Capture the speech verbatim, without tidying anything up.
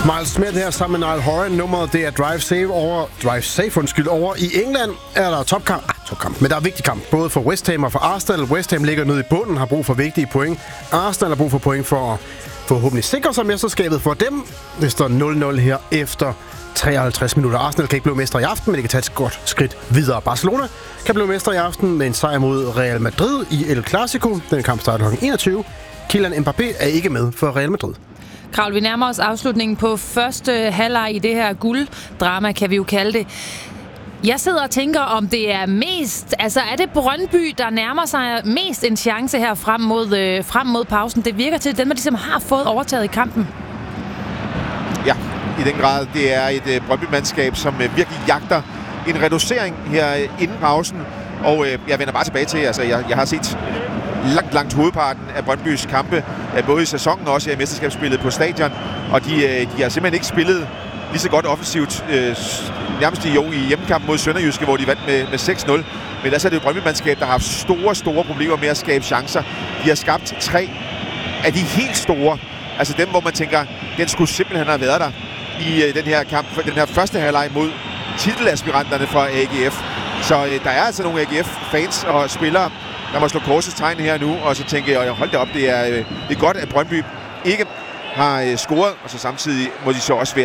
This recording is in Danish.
Miles Smith her sammen med Niall Horan. Nummeret det er Drive Safe over Drive Safe undskyld over i England. Er der topkamp? Ah, topkamp. Men der er vigtig kamp både for West Ham og for Arsenal. West Ham ligger nede i bunden, har brug for vigtige point. Arsenal har brug for point for at forhåbentlig sikre sig mesterskabet for dem. Det står nul nul her efter treoghalvtreds minutter. Arsenal kan ikke blive mester i aften, men det kan tage et godt skridt videre. Barcelona kan blive mester i aften med en sejr mod Real Madrid i El Clasico. Den kamp starter klokken enogtyve. Kylian Mbappé er ikke med for Real Madrid. Kravl, vi nærmer os afslutningen på første halvleg i det her gulddrama, kan vi jo kalde det. Jeg sidder og tænker, om det er mest... Altså, er det Brøndby, der nærmer sig mest en chance her frem mod, øh, frem mod pausen? Det virker til, at dem, der ligesom har fået overtaget i kampen. Ja, i den grad. Det er et øh, Brøndby-mandskab, som øh, virkelig jagter en reducering her øh, inden pausen. Og øh, jeg vender bare tilbage til, altså, jeg, jeg har set langt, langt hovedparten af Brøndbys kampe, både i sæsonen og også i mesterskabsspillet på stadion. Og de, øh, de har simpelthen ikke spillet lige så godt offensivt, øh, nærmest i, jo, i hjemmekampen mod Sønderjyske, hvor de vandt med, med seks nul. Men ellers er det jo Brøndby-mandskab, der har haft store, store problemer med at skabe chancer. De har skabt tre af de helt store. Altså dem, hvor man tænker, den skulle simpelthen have været der i øh, den her kamp, den her første halvleg mod titelaspiranterne fra A G F. Så øh, der er altså nogle A G F-fans og spillere, der må slå korsets tegn her nu, og så tænker jeg, hold da op, det er, øh, det er godt, at Brøndby ikke har øh, scoret, og så samtidig må de så også være